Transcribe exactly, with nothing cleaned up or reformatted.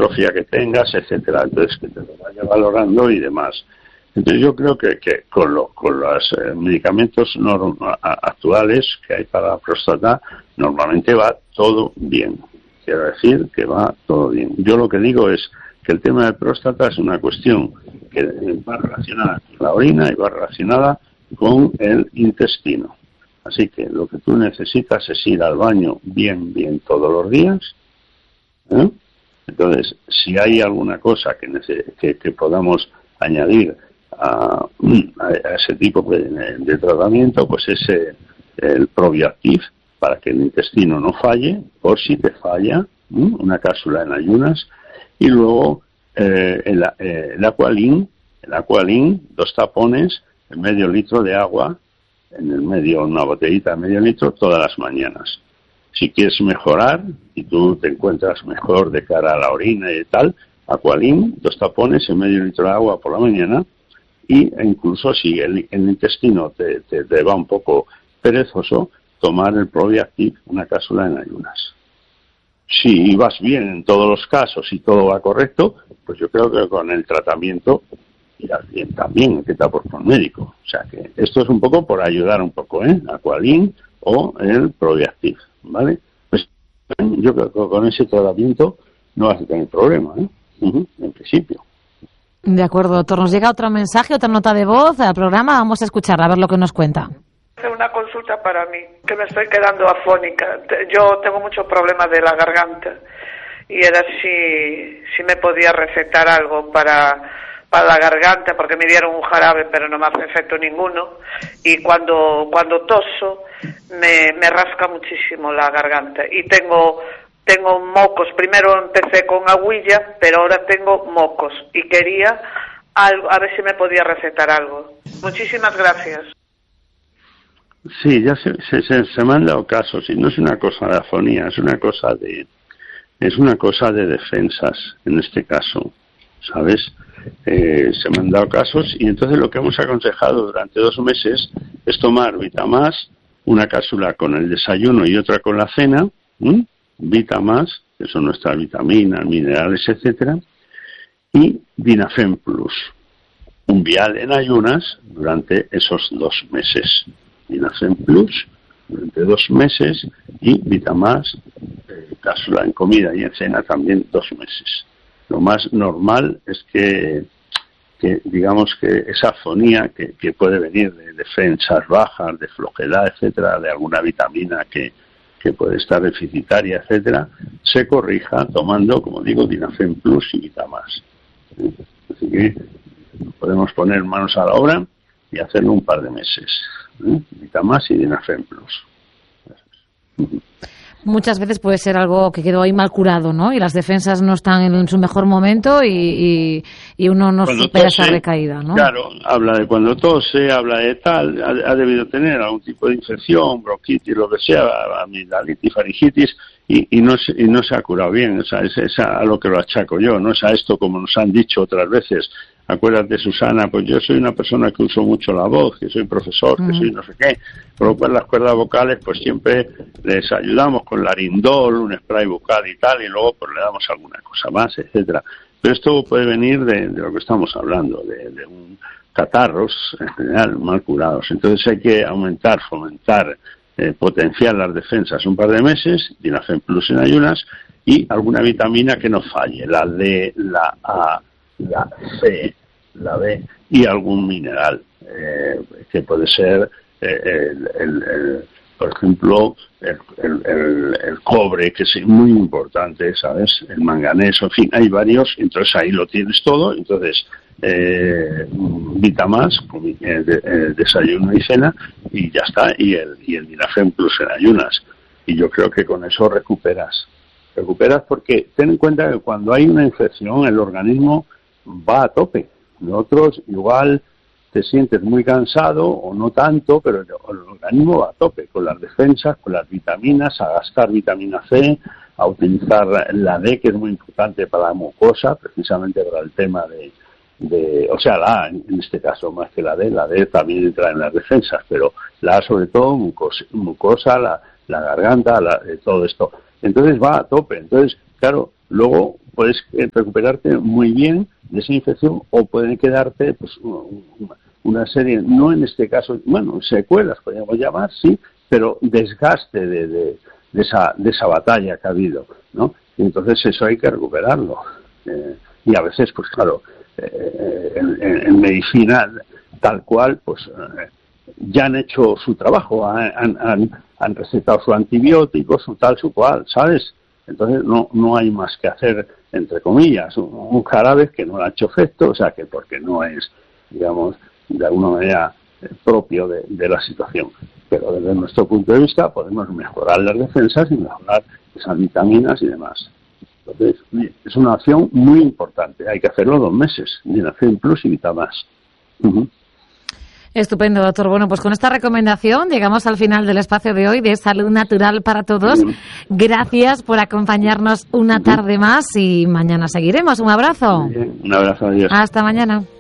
distrofia que tengas, etcétera. Entonces, que te lo vaya valorando y demás. Entonces, yo creo que, que con, lo, con los eh, medicamentos norm, actuales que hay para la próstata, normalmente va todo bien. Quiero decir que va todo bien. Yo lo que digo es que el tema de próstata es una cuestión que va relacionada con la orina y va relacionada con el intestino. Así que lo que tú necesitas es ir al baño bien, bien todos los días. ¿eh? Entonces, si hay alguna cosa que, que, que podamos añadir a, a ese tipo de, de tratamiento, pues es el Probiactive, para que el intestino no falle, por si te falla, ¿eh? una cápsula en ayunas, y luego eh, el, eh, el Aqualin, el Aqualin, dos tapones, en medio litro de agua, en el medio una botellita de medio litro todas las mañanas. Si quieres mejorar y tú te encuentras mejor de cara a la orina y tal, Aqualin, dos tapones en medio litro de agua por la mañana, y incluso si el, el intestino te, te, te va un poco perezoso, tomar el Probiactive, una cápsula en ayunas. Si vas bien en todos los casos y todo va correcto, pues yo creo que con el tratamiento irás bien también, que está por un médico. O sea que esto es un poco por ayudar un poco, ¿eh? Aqualin o el Probiactive, ¿vale? Pues yo creo que con ese tratamiento no vas a tener problema, ¿eh? Uh-huh, en principio. De acuerdo, doctor. Nos llega otro mensaje, otra nota de voz al programa. Vamos a escucharla, a ver lo que nos cuenta. Una consulta para mí, que me estoy quedando afónica. Yo tengo muchos problemas de la garganta y era si, si me podía recetar algo para, para la garganta, porque me dieron un jarabe pero no me hace efecto ninguno, y cuando, cuando toso me, me rasca muchísimo la garganta y tengo... Tengo mocos. Primero empecé con agüilla, pero ahora tengo mocos y quería algo, a ver si me podía recetar algo. Muchísimas gracias. Sí, ya se, se, se, se me han dado casos y no es una cosa de afonía, es una cosa de es una cosa de defensas en este caso, ¿sabes? Eh, se me han dado casos y entonces lo que hemos aconsejado durante dos meses es tomar Vitamás, una cápsula con el desayuno y otra con la cena, ¿m? Vitamás, que son nuestras vitaminas, minerales, etcétera, y Dinafem Plus, un vial en ayunas durante esos dos meses. Dinafem Plus durante dos meses y Vitamás, eh, cápsula en comida y en cena también dos meses. Lo más normal es que, que digamos que esa afonía que, que puede venir de defensas bajas, de flojedad, etcétera, de alguna vitamina que que puede estar deficitaria, etcétera, se corrija tomando, como digo, Dinafem Plus y Vitamás. Así que podemos poner manos a la obra y hacerlo un par de meses. ¿eh? Vitamás y Dinafem Plus. Muchas veces puede ser algo que quedó ahí mal curado, ¿no? Y las defensas no están en su mejor momento y, y, y uno no cuando supera tose, esa recaída, ¿no? Claro, habla de cuando tose, habla de tal, ha, ha debido tener algún tipo de infección, bronquitis, lo que sea, amigdalitis, faringitis, y, y, no, se, y no se ha curado bien. O sea, es, es a lo que lo achaco yo, no es a esto como nos han dicho otras veces. Acuérdate, Susana, pues yo soy una persona que uso mucho la voz, que soy profesor, que mm. soy no sé qué, por lo cual las cuerdas vocales pues siempre les ayudamos con larindol, un spray bucal y tal, y luego pues le damos alguna cosa más, etcétera. Pero esto puede venir de, de lo que estamos hablando, de, de un catarros en general mal curados. Entonces hay que aumentar, fomentar, eh, potenciar las defensas un par de meses, Dinafem Plus en ayunas, y alguna vitamina que no falle, la D, la A, la C, la B y algún mineral eh, que puede ser eh, el, el, el, por ejemplo el, el, el, el cobre, que es muy importante, ¿sabes? El manganeso, en fin, hay varios, entonces ahí lo tienes todo. Entonces eh, Vitamás, eh, de, eh, desayuno y cena, y ya está, y el, y el Dinafem Plus en ayunas, y yo creo que con eso recuperas recuperas porque ten en cuenta que cuando hay una infección el organismo va a tope. Nosotros igual te sientes muy cansado o no tanto, pero el, el organismo va a tope con las defensas, con las vitaminas, a gastar vitamina C, a utilizar la D, que es muy importante para la mucosa, precisamente para el tema de, de o sea, la A en este caso más que la D, la D también entra en las defensas, pero la A sobre todo, mucosa, mucosa la, la garganta, la, todo esto. entonces va a tope. Entonces, claro, luego puedes recuperarte muy bien de esa infección o pueden quedarte pues una serie, no en este caso, bueno, secuelas podríamos llamar, sí, pero desgaste de, de, de esa de esa batalla que ha habido, ¿no? Y entonces eso hay que recuperarlo. Eh, y a veces, pues claro, eh, en, en, en medicina tal cual, pues eh, ya han hecho su trabajo, han, han, han recetado su antibiótico, su tal, su cual, ¿sabes? Entonces no no hay más que hacer, entre comillas, un, un jarabe que no le ha hecho efecto, o sea, que porque no es, digamos, de alguna manera eh, propio de, de la situación. Pero desde nuestro punto de vista podemos mejorar las defensas y mejorar esas vitaminas y demás. Entonces, es una acción muy importante. Hay que hacerlo dos meses, Dinacin Plus y Vitamax. Uh-huh. Estupendo, doctor. Bueno, pues con esta recomendación llegamos al final del espacio de hoy de Salud Natural para Todos. Bien. Gracias por acompañarnos una tarde más y mañana seguiremos. Un abrazo. Bien. Un abrazo, adiós. Hasta mañana.